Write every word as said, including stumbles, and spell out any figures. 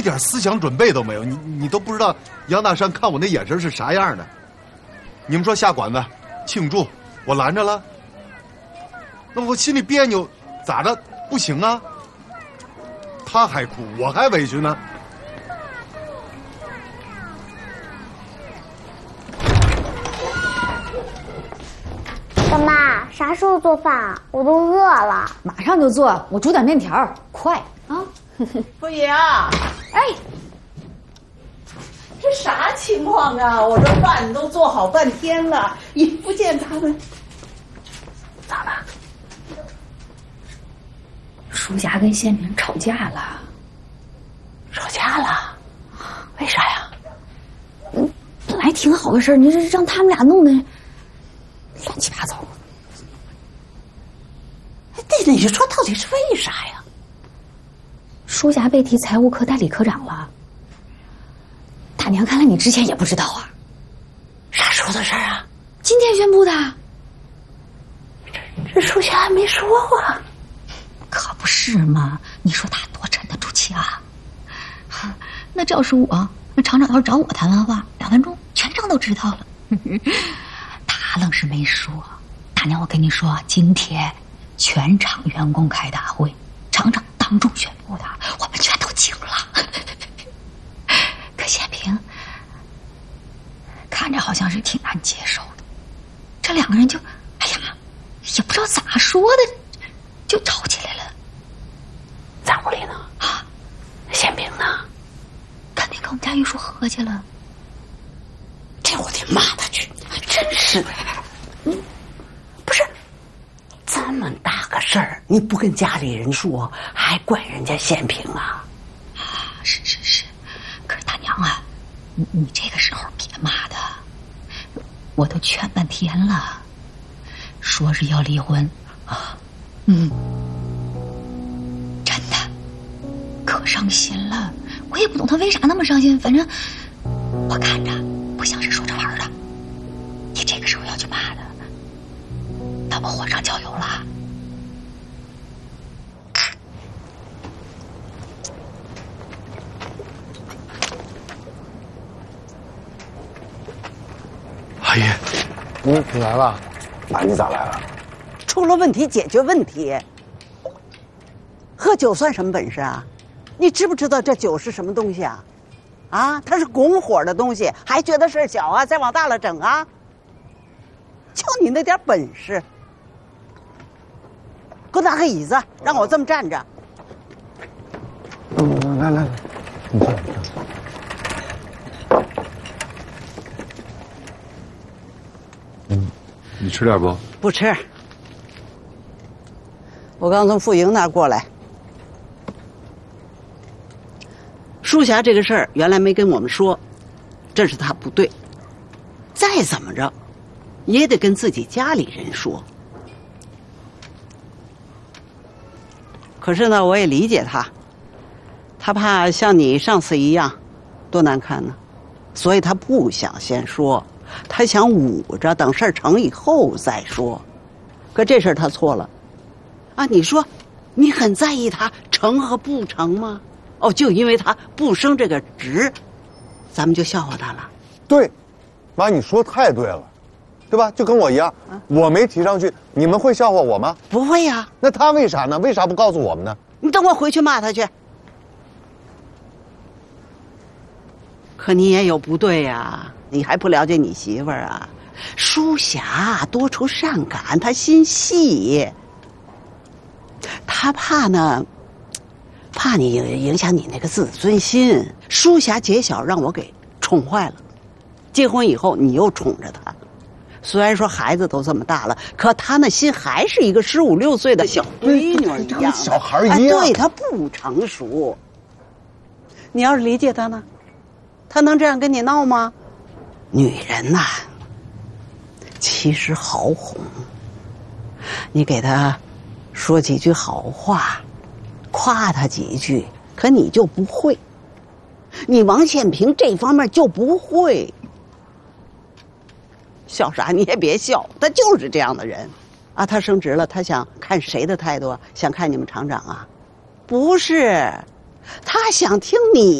点思想准备都没有，你你都不知道杨大山看我那眼神是啥样的。你们说下馆子庆祝，我拦着了，那我心里别扭，咋着不行啊？他还哭，我还委屈呢。 爸妈，啥时候做饭啊？我都饿了。 马上就做，我煮点面条，快啊！ 凤爷啊， 哎， 这啥情况啊？我这饭都做好半天了，也不见他们。咋了？ 舒霞跟宪平吵架了。 吵架了？为啥呀？ 嗯，本来挺好的事儿，你这让他们俩弄得乱七八糟。 对，你说到底是为啥呀？ 舒霞被提财务科代理科长了。大娘，看来你之前也不知道啊。 啥时候的事儿啊？ 今天宣布的。 这这舒霞还没说过。 可不是嘛！你说他多沉得住气啊！那这要是我，那厂长要是找我谈完话，两分钟全场都知道了。他愣是没说。大娘，我跟你说，今天全场员工开大会，厂长当众宣布的，我们全都惊了。可宪平看着好像是挺难接受的，这两个人就，哎呀，也不知道咋说的，就吵起来了。 在屋里呢？ 啊， 宪平呢？ 肯定跟我们家玉树喝去了。 这我得骂他去，真是的。嗯，不是，这么大个事儿，你不跟家里人说，还怪人家宪平啊？ 啊，是是是。可是大娘啊，你你这个时候别骂他，我都劝半天了，说是要离婚啊。嗯，真的，可伤心了。我也不懂他为啥那么伤心，反正我看着不像是说着玩的。你这个时候要去骂他，那不火上浇油了？ 阿姨， 嗯，你来了？啊，你咋来了？ 出了问题解决问题。喝酒算什么本事啊？你知不知道这酒是什么东西啊？啊，它是拱火的东西，还觉得事儿小啊？再往大了整啊？就你那点本事，给我拿个椅子，让我这么站着。 嗯，来来来，你坐，你坐。 嗯，你吃点不？ 不吃。我刚从傅莹那儿过来。舒霞这个事儿原来没跟我们说，这是他不对。再怎么着，也得跟自己家里人说。可是呢，我也理解他，他怕像你上次一样，多难看呢，所以他不想先说，他想捂着，等事儿成以后再说。可这事儿他错了，啊，你说，你很在意他成和不成吗？哦，就因为他不升这个职，咱们就笑话他了。 对，妈，你说太对了，对吧？就跟我一样，啊、我没提上去，你们会笑话我吗？ 不会呀、啊。 那他为啥呢？为啥不告诉我们呢？ 你等我回去骂他去。可你也有不对呀、啊，你还不了解你媳妇儿啊？舒霞多愁善感，她心细，她怕呢。怕你影响你那个自尊心。舒霞结小让我给宠坏了，结婚以后你又宠着她，虽然说孩子都这么大了，可她那心还是一个十五六岁的小闺女一样， 小孩一样。 哎、对，她不成熟。你要是理解她呢，她能这样跟你闹吗？女人呐、啊，其实好哄，你给她说几句好话。夸他几句，可你就不会，你王宪平这方面就不会。笑啥？你也别笑，他就是这样的人，啊，他升职了，他想看谁的态度啊？想看你们厂长啊？不是，他想听你